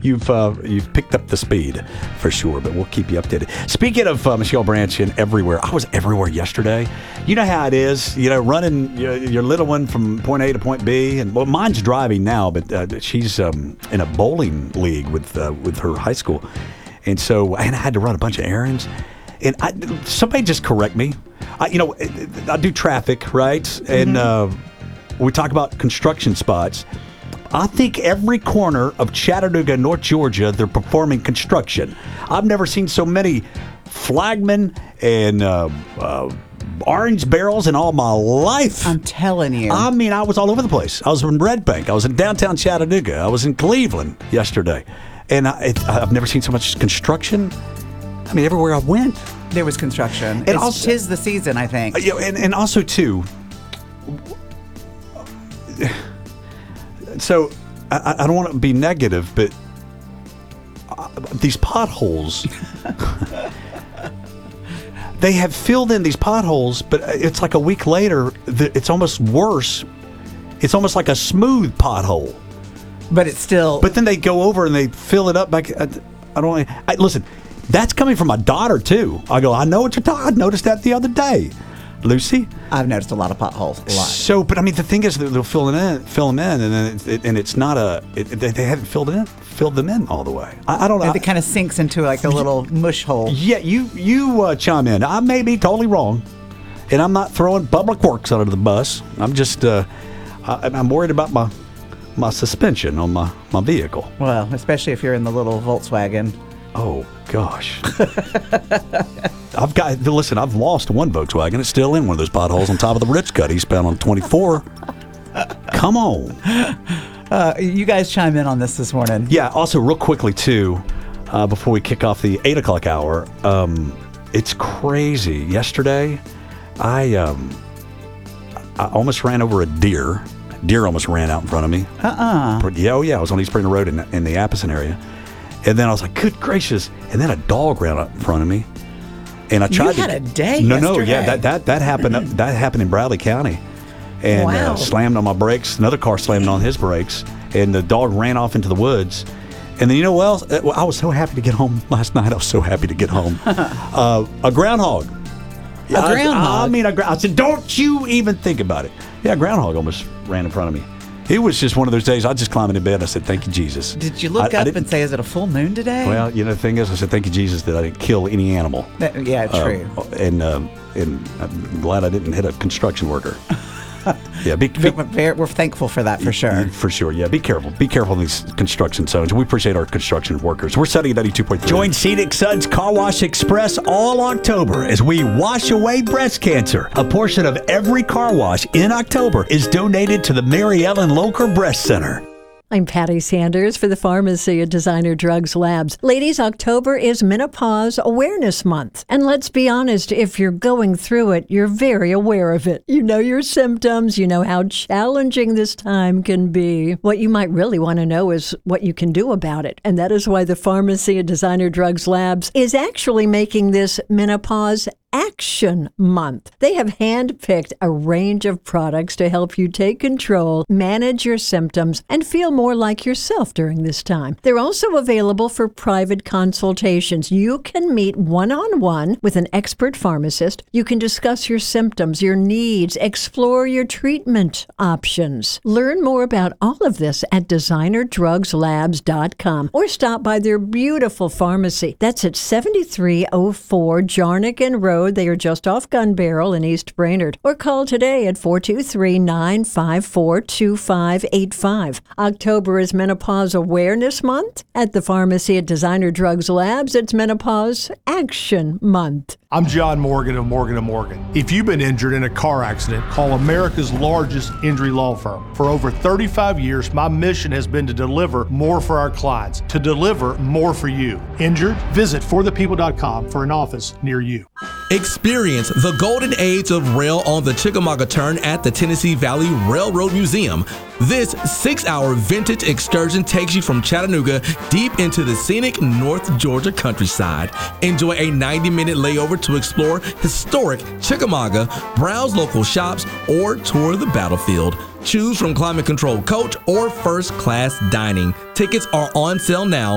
you've picked up the speed for sure, but we'll keep you updated. Speaking of Michelle Branch and everywhere, I was everywhere yesterday. You know how it is, running your little one from point A to point B, and mine's driving now, but she's in a bowling league with her high school, and I had to run a bunch of errands, and somebody just correct me. I do traffic, right, and we talk about construction spots. I think every corner of Chattanooga, North Georgia, they're performing construction. I've never seen so many flagmen and orange barrels in all my life. I'm telling you. I mean, I was all over the place. I was in Red Bank. I was in downtown Chattanooga. I was in Cleveland yesterday. And I've never seen so much construction. I mean, everywhere I went. There was construction. And also, 'tis the season, I think. And also, too, so I don't want to be negative, but these potholes, they have filled in these potholes, but it's like a week later, it's almost worse. It's almost like a smooth pothole. But it's still... But then they go over and they fill it up back. Listen, that's coming from my daughter, too. I know what you're talking. I noticed that the other day. Lucy? I've noticed a lot of potholes. A lot. So, but I mean, the thing is, they'll fill them in, and then it's not they haven't filled them in all the way. I don't know. It kind of sinks into like a little mush hole. Yeah, you chime in. I may be totally wrong, and I'm not throwing Public Works under the bus. I'm just I'm worried about my suspension on my vehicle. Well, especially if you're in the little Volkswagen. Oh gosh. I've lost one Volkswagen. It's still in one of those potholes on top of the Ritz cut eastbound on 24. Come on. You guys chime in on this morning. Yeah, also real quickly too, before we kick off the 8 o'clock hour, it's crazy. Yesterday, I almost ran over a deer. Deer almost ran out in front of me. Yeah, I was on East Springer Road in the Appleton area. And then I was like, good gracious. And then a dog ran up in front of me. And I tried you had a day No, yesterday. yeah, that happened. That happened in Bradley County. And wow. Slammed on my brakes. Another car slammed on his brakes. And the dog ran off into the woods. And then you know what else? I was so happy to get home last night. I was so happy to get home. A groundhog. A groundhog? I said, don't you even think about it. Yeah, a groundhog almost ran in front of me. It was just one of those days I just climbed into bed and I said, thank you, Jesus. Did you look up and say, is it a full moon today? Well, the thing is, I said, thank you, Jesus, that I didn't kill any animal. Yeah, true. And I'm glad I didn't hit a construction worker. Yeah, we're thankful for that, for sure. For sure, yeah. Be careful. Be careful in these construction zones. We appreciate our construction workers. We're setting at 92.3. Join Scenic Suds Car Wash Express all October as we wash away breast cancer. A portion of every car wash in October is donated to the Mary Ellen Locher Breast Center. I'm Patty Sanders for the Pharmacy at Designer Drugs Labs. Ladies, October is Menopause Awareness Month. And let's be honest, if you're going through it, you're very aware of it. You know your symptoms. You know how challenging this time can be. What you might really want to know is what you can do about it. And that is why the Pharmacy at Designer Drugs Labs is actually making this Menopause Action Month. They have handpicked a range of products to help you take control, manage your symptoms, and feel more like yourself during this time. They're also available for private consultations. You can meet one-on-one with an expert pharmacist. You can discuss your symptoms, your needs, explore your treatment options. Learn more about all of this at designerdrugslabs.com or stop by their beautiful pharmacy. That's at 7304 Jarnigan Road. They are just off Gun Barrel in East Brainerd. Or call today at 423-954-2585. October is Menopause Awareness Month. At the Pharmacy at Designer Drugs Labs, it's Menopause Action Month. I'm John Morgan of Morgan & Morgan. If you've been injured in a car accident, call America's largest injury law firm. For over 35 years, my mission has been to deliver more for our clients, to deliver more for you. Injured? Visit forthepeople.com for an office near you. Experience the golden age of rail on the Chickamauga Turn at the Tennessee Valley Railroad Museum. This 6-hour vintage excursion takes you from Chattanooga deep into the scenic North Georgia countryside. Enjoy a 90-minute layover to explore historic Chickamauga, browse local shops, or tour the battlefield. Choose from climate-controlled coach or first-class dining. Tickets are on sale now